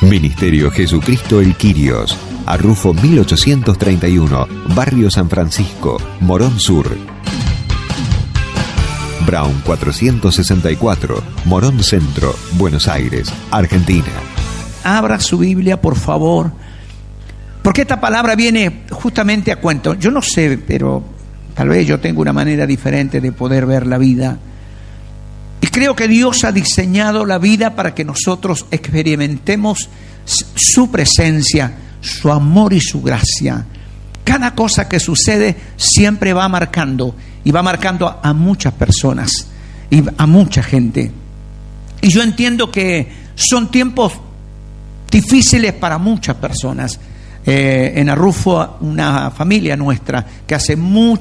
Ministerio Jesucristo El Quirios, Arrufo 1831, Barrio San Francisco, Morón Sur. Brown 464, Morón Centro, Buenos Aires, Argentina. Abra su Biblia, por favor, porque esta palabra viene justamente a cuento. Yo no sé, pero tal vez yo tengo una manera diferente de poder ver la vida. Y creo que Dios ha diseñado la vida para que nosotros experimentemos su presencia, su amor y su gracia. Cada cosa que sucede siempre va marcando, y va marcando a muchas personas y a mucha gente. Y yo entiendo que son tiempos difíciles para muchas personas. En Arrufo, una familia nuestra que hace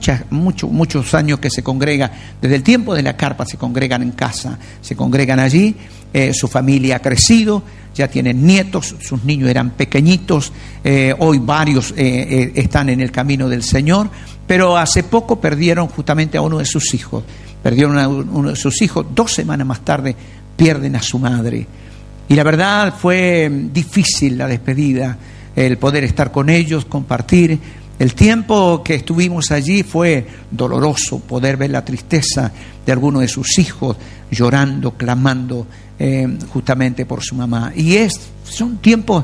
muchos años que se congrega, desde el tiempo de la carpa se congregan en casa, se congregan allí. Su familia ha crecido, ya tienen nietos, sus niños eran pequeñitos, hoy varios están en el camino del Señor, pero hace poco perdieron justamente a uno de sus hijos. Perdieron a uno de sus hijos, 2 semanas más tarde pierden a su madre. Y la verdad fue difícil la despedida, el poder estar con ellos, compartir. El tiempo que estuvimos allí fue doloroso, poder ver la tristeza de alguno de sus hijos llorando, clamando justamente por su mamá. Y son tiempos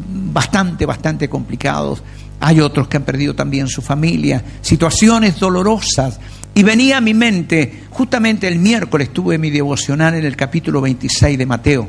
bastante complicados. Hay otros que han perdido también su familia, situaciones dolorosas. Y venía a mi mente, justamente el miércoles tuve mi devocional en el capítulo 26 de Mateo.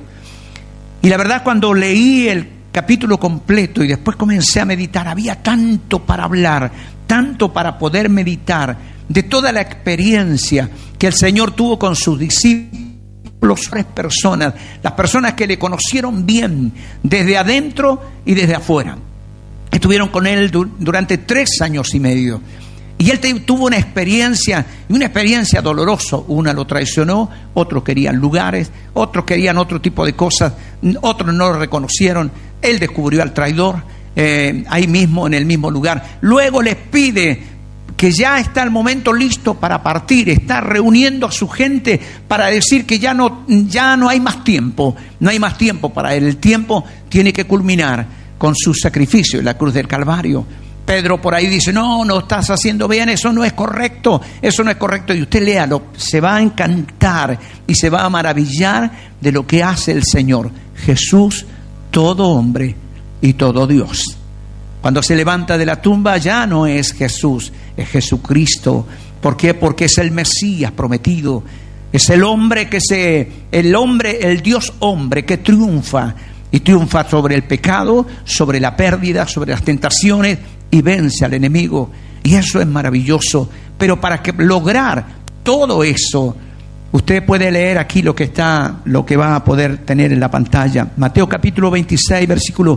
Y la verdad, cuando leí el capítulo completo y después comencé a meditar, había tanto para hablar, tanto para poder meditar de toda la experiencia que el Señor tuvo con sus discípulos, 3 personas, las personas que le conocieron bien desde adentro y desde afuera. Estuvieron con él durante 3 años y medio. Y él tuvo una experiencia dolorosa. Una lo traicionó, otros querían lugares, otros querían otro tipo de cosas, otros no lo reconocieron. Él descubrió al traidor ahí mismo, en el mismo lugar. Luego les pide que ya está el momento listo para partir. Está reuniendo a su gente para decir que ya no hay más tiempo. No hay más tiempo para él. El tiempo tiene que culminar con su sacrificio en la cruz del Calvario. Pedro por ahí dice, no estás haciendo bien, eso no es correcto. Y usted léalo, se va a encantar y se va a maravillar de lo que hace el Señor. Jesús, todo hombre y todo Dios. Cuando se levanta de la tumba ya no es Jesús, es Jesucristo. ¿Por qué? Porque es el Mesías prometido. Es el hombre el Dios hombre que triunfa. Y triunfa sobre el pecado, sobre la pérdida, sobre las tentaciones, y vence al enemigo. Y eso es maravilloso. Pero para lograr todo eso, usted puede leer aquí lo que va a poder tener en la pantalla. Mateo capítulo 26, versículo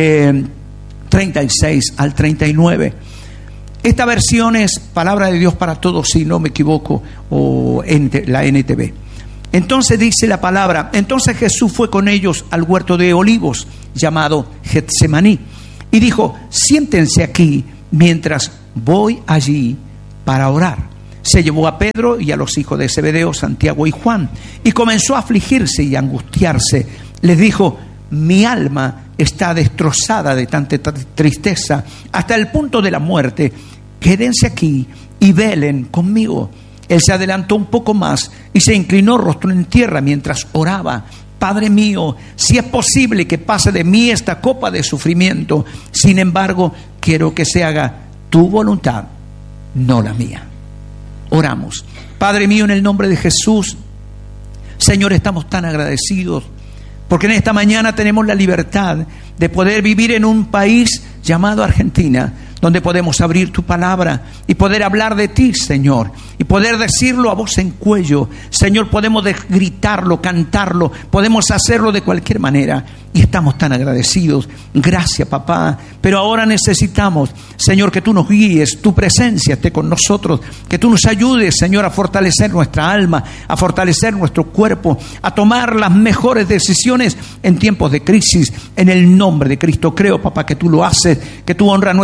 36 al 39. Esta versión es Palabra de Dios para Todos, si no me equivoco, o la NTV. Entonces dice la palabra: entonces Jesús fue con ellos al huerto de olivos, llamado Getsemaní, y dijo: siéntense aquí mientras voy allí para orar. Se llevó a Pedro y a los hijos de Zebedeo, Santiago y Juan, y comenzó a afligirse y a angustiarse. Les dijo: mi alma está destrozada de tanta tristeza, hasta el punto de la muerte. Quédense aquí y velen conmigo. Él se adelantó un poco más y se inclinó rostro en tierra mientras oraba: Padre mío, si es posible que pase de mí esta copa de sufrimiento, sin embargo, quiero que se haga tu voluntad, no la mía. Oramos. Padre mío, en el nombre de Jesús, Señor, estamos tan agradecidos porque en esta mañana tenemos la libertad de poder vivir en un país llamado Argentina, donde podemos abrir tu palabra y poder hablar de ti, Señor, y poder decirlo a voz en cuello. Señor, podemos gritarlo, cantarlo, podemos hacerlo de cualquier manera, y estamos tan agradecidos. Gracias, papá, pero ahora necesitamos, Señor, que tú nos guíes, tu presencia esté con nosotros, que tú nos ayudes, Señor, a fortalecer nuestra alma, a fortalecer nuestro cuerpo, a tomar las mejores decisiones en tiempos de crisis. En el nombre de Cristo creo, papá, que tú lo haces, que tú honras nuestra fe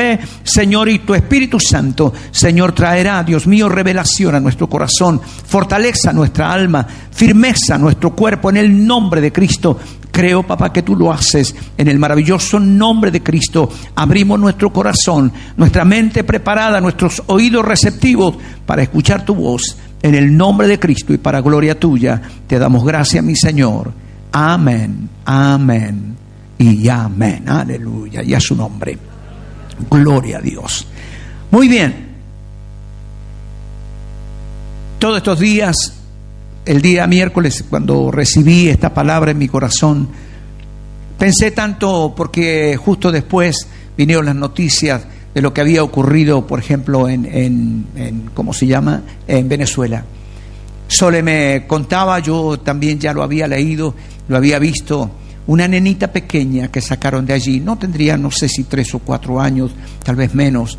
fe, Señor, y tu Espíritu Santo, Señor, traerá, Dios mío, revelación a nuestro corazón, fortaleza a nuestra alma, firmeza a nuestro cuerpo, en el nombre de Cristo. Creo, papá, que tú lo haces en el maravilloso nombre de Cristo. Abrimos nuestro corazón, nuestra mente preparada, nuestros oídos receptivos para escuchar tu voz. En el nombre de Cristo y para gloria tuya, te damos gracias, mi Señor. Amén, amén y amén. Aleluya, y a su nombre. Gloria a Dios. Muy bien. Todos estos días, el día miércoles, cuando recibí esta palabra en mi corazón, pensé tanto, porque justo después vinieron las noticias de lo que había ocurrido, por ejemplo, en ¿cómo se llama?, en Venezuela. Sole me contaba, yo también ya lo había leído, lo había visto, una nenita pequeña que sacaron de allí, no tendría, no sé si 3 o 4 años, tal vez menos.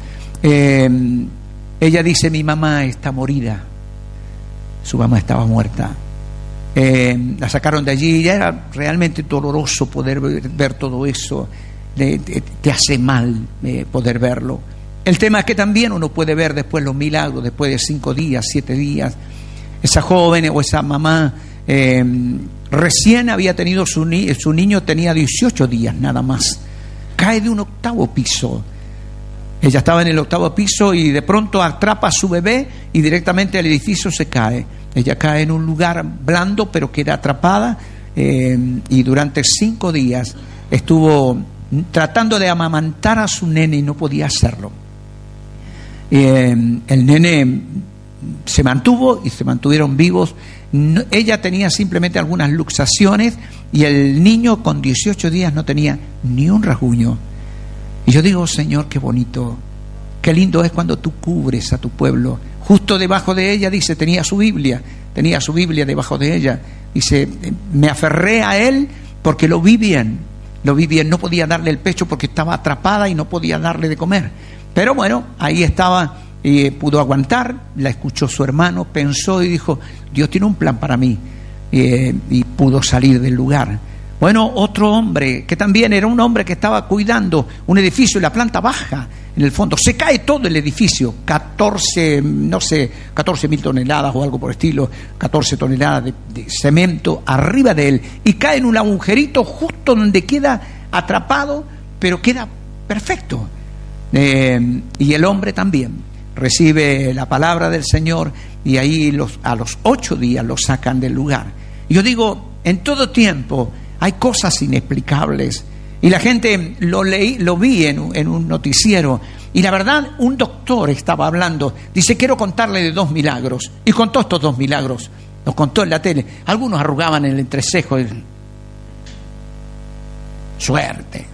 Ella dice: mi mamá está morida. Su mamá estaba muerta. La sacaron de allí y ya era realmente doloroso poder ver todo eso. Te hace mal poder verlo. El tema es que también uno puede ver después los milagros, después de 5 días, 7 días. Esa joven o esa mamá recién había tenido su niño, tenía 18 días nada más. Cae de un 8º piso. Ella estaba en el 8º piso y de pronto atrapa a su bebé y directamente el edificio se cae. Ella cae en un lugar blando, pero queda atrapada, y durante 5 días estuvo tratando de amamantar a su nene y no podía hacerlo. El nene se mantuvo y se mantuvieron vivos. Ella tenía simplemente algunas luxaciones y el niño con 18 días no tenía ni un rasguño. Y yo digo: Señor, qué bonito, qué lindo es cuando tú cubres a tu pueblo. Justo debajo de ella, dice, tenía su Biblia debajo de ella. Dice: me aferré a él porque lo vi bien, no podía darle el pecho porque estaba atrapada y no podía darle de comer. Pero bueno, ahí estaba, y pudo aguantar, la escuchó su hermano, pensó y dijo: Dios tiene un plan para mí, y pudo salir del lugar. Bueno, otro hombre que también era un hombre que estaba cuidando un edificio en la planta baja, en el fondo, se cae todo el edificio, 14.000 toneladas o algo por el estilo, 14 toneladas de cemento arriba de él, y cae en un agujerito justo donde queda atrapado, pero queda perfecto. Y el hombre también recibe la palabra del Señor y ahí a los 8 días lo sacan del lugar. Y yo digo, en todo tiempo hay cosas inexplicables. Y la gente lo vi en un noticiero. Y la verdad, un doctor estaba hablando. Dice: quiero contarle de 2 milagros. Y contó estos 2 milagros. Los contó en la tele. Algunos arrugaban el entrecejo. Suerte.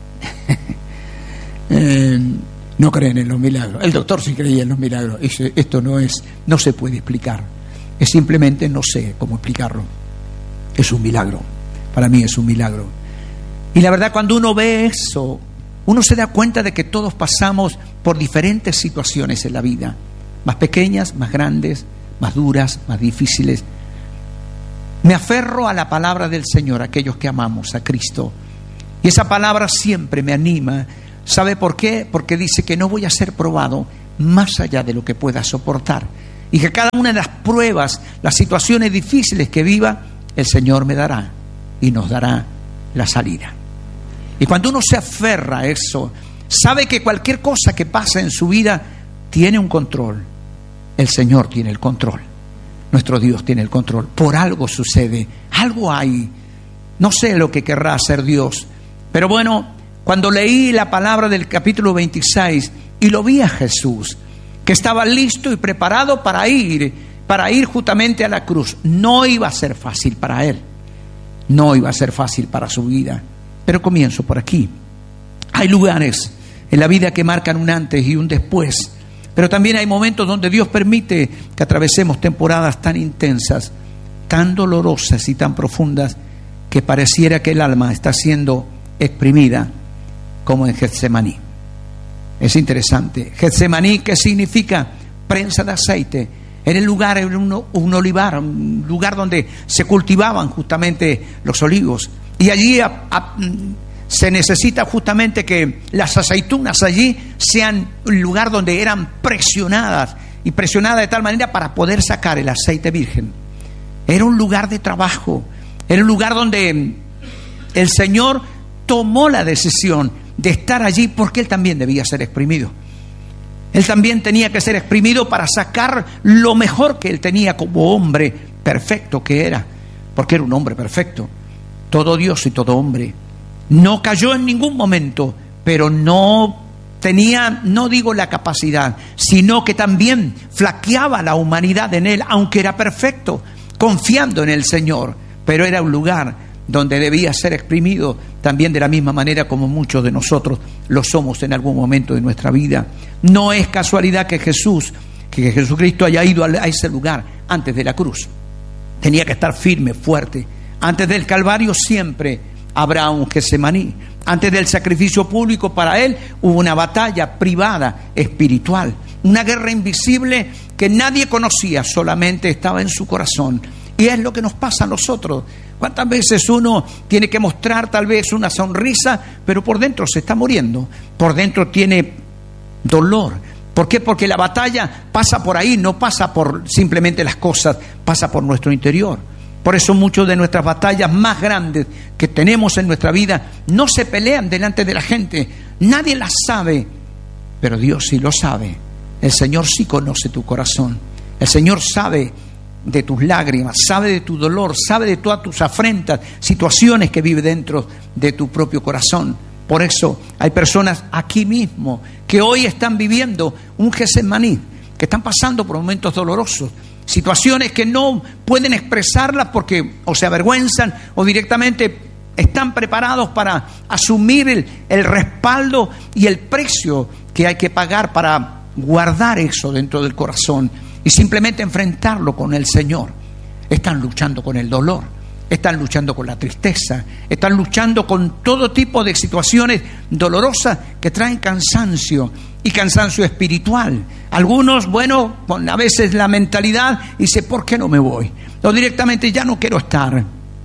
No creen en los milagros. El doctor sí creía en los milagros. Dice: esto no se puede explicar. Es simplemente no sé cómo explicarlo. Es un milagro. Para mí es un milagro. Y la verdad, cuando uno ve eso, uno se da cuenta de que todos pasamos por diferentes situaciones en la vida, más pequeñas, más grandes, más duras, más difíciles. Me aferro a la palabra del Señor, aquellos que amamos a Cristo, y esa palabra siempre me anima. ¿Sabe por qué? Porque dice que no voy a ser probado más allá de lo que pueda soportar, y que cada una de las pruebas, las situaciones difíciles que viva, el Señor me dará y nos dará la salida. Y cuando uno se aferra a eso, sabe que cualquier cosa que pasa en su vida tiene un control. El Señor tiene el control. Nuestro Dios tiene el control. Por algo sucede, algo hay. No sé lo que querrá hacer Dios, pero bueno, cuando leí la palabra del capítulo 26 y lo vi a Jesús, que estaba listo y preparado para ir justamente a la cruz, no iba a ser fácil para él. No iba a ser fácil para su vida. Pero comienzo por aquí. Hay lugares en la vida que marcan un antes y un después, pero también hay momentos donde Dios permite que atravesemos temporadas tan intensas, tan dolorosas y tan profundas, que pareciera que el alma está siendo exprimida, como en Getsemaní. Es interesante. Getsemaní, ¿qué significa? Prensa de aceite. Era el lugar, era un olivar, un lugar donde se cultivaban justamente los olivos. Y allí se necesita justamente que las aceitunas allí sean un lugar donde eran presionadas, y presionadas de tal manera para poder sacar el aceite virgen. Era un lugar de trabajo, era un lugar donde el Señor tomó la decisión de estar allí porque Él también debía ser exprimido. Él también tenía que ser exprimido para sacar lo mejor que Él tenía como hombre perfecto que era, porque era un hombre perfecto, todo Dios y todo hombre. No cayó en ningún momento, pero no tenía, no digo la capacidad, sino que también flaqueaba la humanidad en Él, aunque era perfecto, confiando en el Señor. Pero era un lugar donde debía ser exprimido también de la misma manera como muchos de nosotros lo somos en algún momento de nuestra vida. No es casualidad que Jesucristo haya ido a ese lugar antes de la cruz. Tenía que estar firme, fuerte. Antes del Calvario siempre habrá un Getsemaní. Antes del sacrificio público para Él hubo una batalla privada, espiritual. Una guerra invisible que nadie conocía, solamente estaba en su corazón. Y es lo que nos pasa a nosotros. ¿Cuántas veces uno tiene que mostrar tal vez una sonrisa, pero por dentro se está muriendo? Por dentro tiene dolor. ¿Por qué? Porque la batalla pasa por ahí, no pasa por simplemente las cosas, pasa por nuestro interior. Por eso muchas de nuestras batallas más grandes que tenemos en nuestra vida no se pelean delante de la gente. Nadie las sabe, pero Dios sí lo sabe. El Señor sí conoce tu corazón. El Señor sabe de tus lágrimas, sabe de tu dolor, sabe de todas tus afrentas, situaciones que vive dentro de tu propio corazón. Por eso hay personas aquí mismo que hoy están viviendo un Getsemaní, que están pasando por momentos dolorosos, situaciones que no pueden expresarlas porque o se avergüenzan o directamente están preparados para asumir el respaldo y el precio que hay que pagar para guardar eso dentro del corazón y simplemente enfrentarlo con el Señor. Están luchando con el dolor, están luchando con la tristeza, están luchando con todo tipo de situaciones dolorosas que traen cansancio y cansancio espiritual. Algunos, bueno, con a veces la mentalidad dice, ¿por qué no me voy? O directamente ya no quiero estar.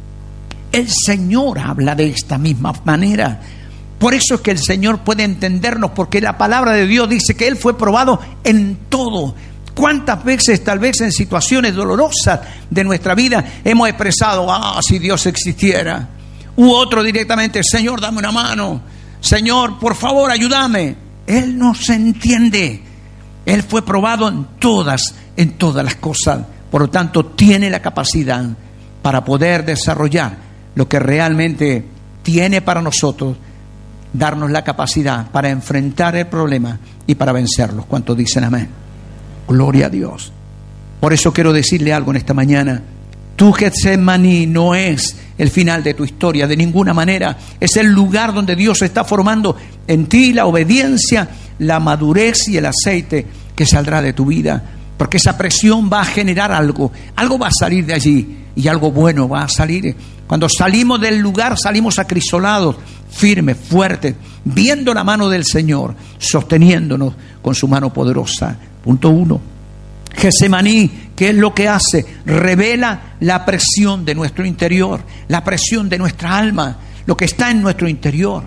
El Señor habla de esta misma manera. Por eso es que el Señor puede entendernos, porque la palabra de Dios dice que Él fue probado en todo. ¿Cuántas veces, tal vez en situaciones dolorosas de nuestra vida, hemos expresado, si Dios existiera? U otro directamente, Señor, dame una mano. Señor, por favor, ayúdame. Él nos entiende. Él fue probado en todas las cosas. Por lo tanto, tiene la capacidad para poder desarrollar lo que realmente tiene para nosotros, darnos la capacidad para enfrentar el problema y para vencerlos. ¿Cuántos dicen amén? Gloria a Dios. Por eso quiero decirle algo en esta mañana. Tu Getsemaní no es el final de tu historia, de ninguna manera. Es el lugar donde Dios está formando en ti la obediencia, la madurez y el aceite que saldrá de tu vida. Porque esa presión va a generar algo va a salir de allí y algo bueno va a salir. Cuando salimos del lugar, salimos acrisolados, firmes, fuertes, viendo la mano del Señor, sosteniéndonos con su mano poderosa. Punto 1. Getsemaní, ¿qué es lo que hace? Revela la presión de nuestro interior, la presión de nuestra alma, lo que está en nuestro interior.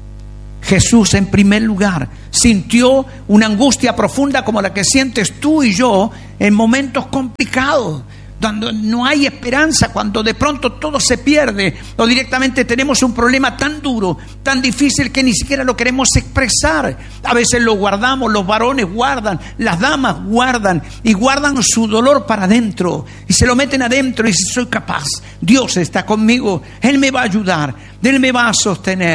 Jesús, en primer lugar, sintió una angustia profunda como la que sientes tú y yo en momentos complicados, cuando no hay esperanza, cuando de pronto todo se pierde o directamente tenemos un problema tan duro, tan difícil que ni siquiera lo queremos expresar. A veces lo guardamos, los varones guardan, las damas guardan y guardan su dolor para adentro y se lo meten adentro y dicen, soy capaz, Dios está conmigo, Él me va a ayudar, Él me va a sostener.